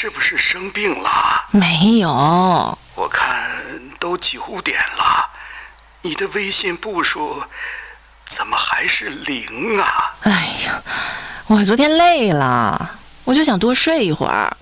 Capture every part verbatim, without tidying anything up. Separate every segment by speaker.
Speaker 1: 是不是生病了？
Speaker 2: 没有，
Speaker 1: 我看都九点了，你的微信步数怎么还是零啊？
Speaker 2: 哎呀，我昨天累了，我就想多睡一会儿。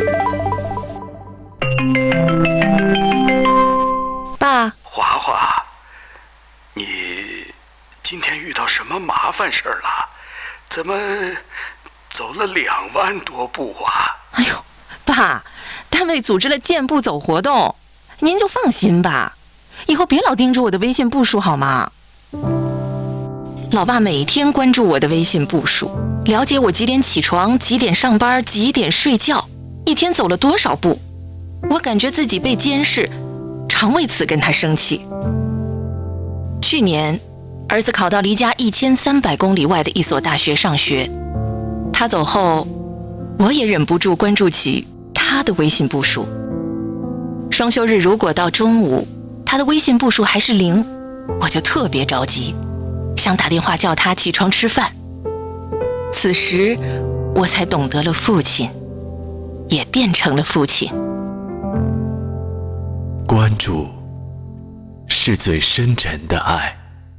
Speaker 2: 爸，
Speaker 1: 华华，你今天遇到什么麻烦事儿了？怎么走了两万多步啊？
Speaker 2: 哎呦，爸，单位组织了健步走活动，您就放心吧，以后别老盯着我的微信步数好吗？老爸每天关注我的微信步数，了解我几点起床、几点上班、几点睡觉，一天走了多少步。我感觉自己被监视，常为此跟他生气。去年，儿子考到离家一千三百公里外的一所大学上学，他走后，我也忍不住关注起他的微信步数。双休日如果到中午，他的微信步数还是零，我就特别着急，想打电话叫他起床吃饭。此时，我才懂得了父亲，也变成了父亲。
Speaker 3: 关注是最深沉的爱。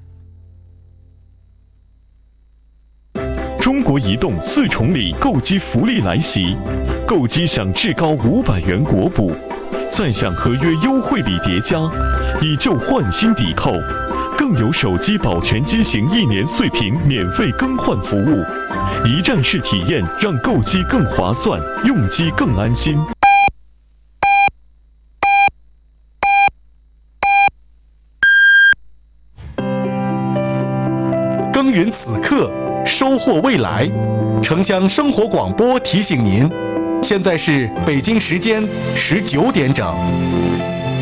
Speaker 4: 中国移动四重礼购机福利来袭，购机享至高五百元国补，再享合约优惠礼叠加，以旧换新抵扣，更有手机保全机型一年碎屏免费更换服务，一站式体验让购机更划算，用机更安心。
Speaker 5: 耕耘此刻，收获未来。城乡生活广播提醒您，现在是北京时间十九点整。